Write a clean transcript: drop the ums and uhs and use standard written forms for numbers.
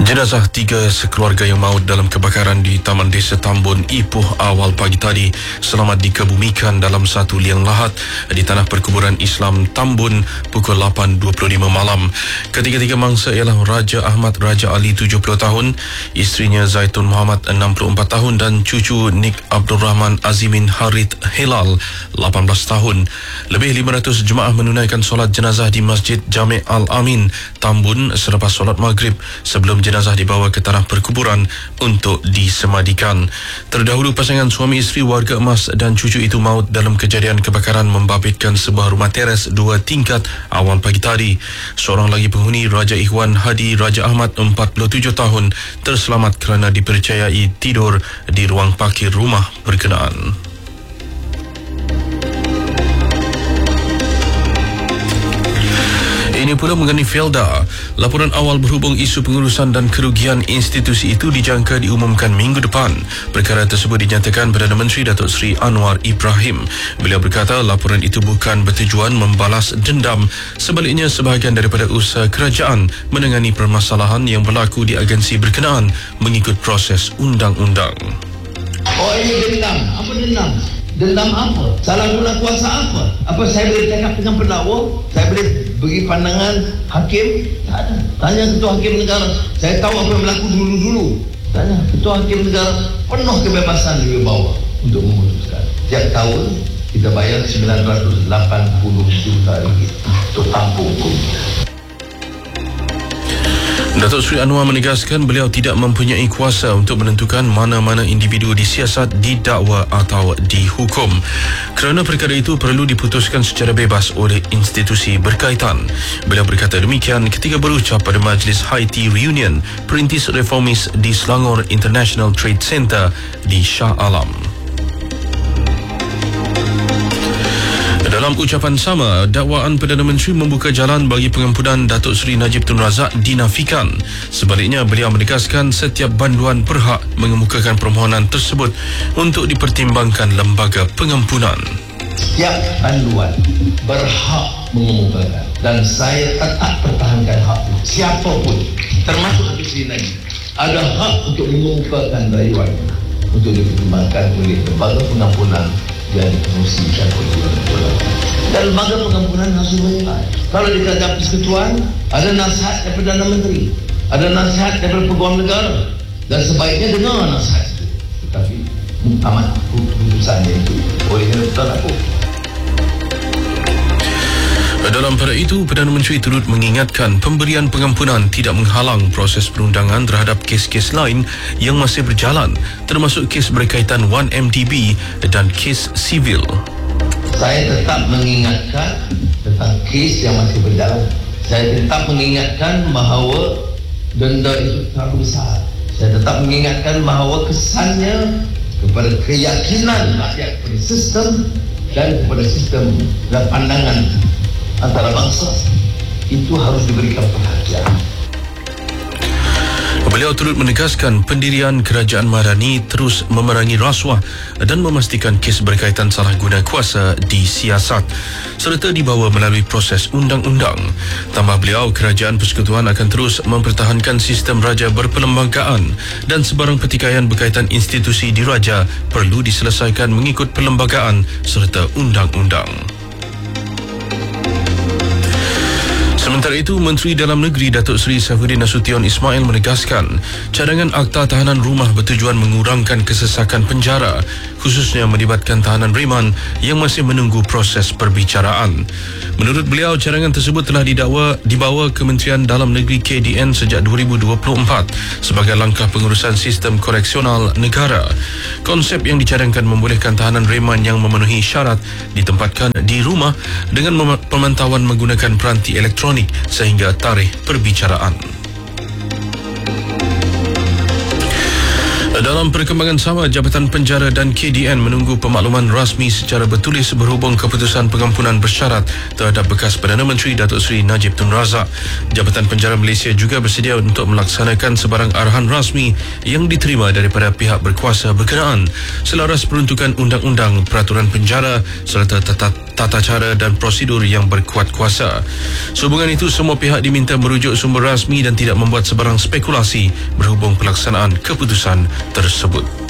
Jenazah 3 sekeluarga yang maut dalam kebakaran di Taman Desa Tambun, Ipoh awal pagi tadi selamat dikebumikan dalam satu liang lahat di tanah perkuburan Islam Tambun pukul 8.25 malam. Ketiga-tiga mangsa ialah Raja Ahmad Raja Ali 70 tahun, isterinya Zaitun Muhammad 64 tahun dan cucu Nik Abdul Rahman Azimin Harith Hilal 18 tahun. Lebih 500 jemaah menunaikan solat jenazah di Masjid Jami' Al-Amin Tambun selepas solat maghrib sebelum jenazah dibawa ke tanah perkuburan untuk disemadikan. Terdahulu pasangan suami isteri warga emas dan cucu itu maut dalam kejadian kebakaran membabitkan sebuah rumah teres 2 tingkat awal pagi tadi. Seorang lagi penghuni Raja Ikhwan Hadi Raja Ahmad 47 tahun terselamat kerana dipercayai tidur di ruang parkir rumah berkenaan. Ini pula mengenai Felda. Laporan awal berhubung isu pengurusan dan kerugian institusi itu dijangka diumumkan minggu depan. Perkara tersebut dinyatakan Perdana Menteri Datuk Seri Anwar Ibrahim. Beliau berkata laporan itu bukan bertujuan membalas dendam. Sebaliknya, sebahagian daripada usaha kerajaan menangani permasalahan yang berlaku di agensi berkenaan mengikut proses undang-undang. Oh, ini dendam. Apa dendam? Dendam apa? Salah guna kuasa apa? Apa saya boleh cakap dengan pendakwa? Saya boleh beri pandangan hakim? Tak ada. Tanya ketua hakim negara. Saya tahu apa yang berlaku dulu-dulu. Tanya ketua hakim negara. Penuh kebebasan di bawah untuk memutuskan. Setiap tahun kita bayar 980 juta ringgit untuk tampung hukum. Datuk Seri Anwar menegaskan beliau tidak mempunyai kuasa untuk menentukan mana-mana individu disiasat, didakwa atau dihukum. Kerana perkara itu perlu diputuskan secara bebas oleh institusi berkaitan. Beliau berkata demikian ketika berucap pada Majlis Haiti Reunion Perintis Reformis di Selangor International Trade Center di Shah Alam. Dalam ucapan sama, dakwaan Perdana Menteri membuka jalan bagi pengampunan Datuk Seri Najib Tun Razak dinafikan. Sebaliknya, beliau menegaskan setiap banduan berhak mengemukakan permohonan tersebut untuk dipertimbangkan lembaga pengampunan. Setiap banduan berhak mengemukakan dan saya tetap pertahankan hak itu. Siapapun, termasuk Datuk Seri Najib, ada hak untuk mengemukakan rayuan untuk dipertimbangkan oleh lembaga pengampunan dan dikongsikan oleh dan lembaga pengampunan harus menilai. Kalau di kerajaan persekutuan ada nasihat daripada Perdana Menteri, ada nasihat daripada Peguam Negara, dan sebaiknya dengar nasihat itu. Tetapi amat keputusannya itu oleh Tuan aku. Dalam pada itu, Perdana Menteri turut mengingatkan pemberian pengampunan tidak menghalang proses perundangan terhadap kes-kes lain yang masih berjalan, termasuk kes berkaitan 1MDB dan kes sivil. Saya tetap mengingatkan tentang kes yang masih berjalan. Saya tetap mengingatkan bahawa denda itu terlalu besar. Saya tetap mengingatkan bahawa kesannya kepada keyakinan rakyat kepada sistem dan kepada sistem dan pandangan antara bangsa itu harus diberikan perhatian. Beliau turut menegaskan pendirian kerajaan Madani terus memerangi rasuah dan memastikan kes berkaitan salah guna kuasa disiasat serta dibawa melalui proses undang-undang. Tambah beliau, kerajaan persekutuan akan terus mempertahankan sistem raja berperlembagaan dan sebarang pertikaian berkaitan institusi diraja perlu diselesaikan mengikut perlembagaan serta undang-undang. Sementara itu, Menteri Dalam Negeri Datuk Seri Saifuddin Nasution Ismail menegaskan cadangan Akta Tahanan Rumah bertujuan mengurangkan kesesakan penjara, khususnya melibatkan tahanan reman yang masih menunggu proses perbicaraan. Menurut beliau, cadangan tersebut telah dibawa Kementerian Dalam Negeri KDN sejak 2024 sebagai langkah pengurusan sistem koreksional negara. Konsep yang dicadangkan membolehkan tahanan reman yang memenuhi syarat ditempatkan di rumah dengan pemantauan menggunakan peranti elektronik sehingga tarikh perbicaraan. Dalam perkembangan sama, Jabatan Penjara dan KDN menunggu pemakluman rasmi secara bertulis berhubung keputusan pengampunan bersyarat terhadap bekas Perdana Menteri Datuk Seri Najib Tun Razak. Jabatan Penjara Malaysia juga bersedia untuk melaksanakan sebarang arahan rasmi yang diterima daripada pihak berkuasa berkenaan selaras peruntukan undang-undang, peraturan penjara serta tata cara dan prosedur yang berkuat kuasa. Sehubungan itu, semua pihak diminta merujuk sumber rasmi dan tidak membuat sebarang spekulasi berhubung pelaksanaan keputusan tersebut.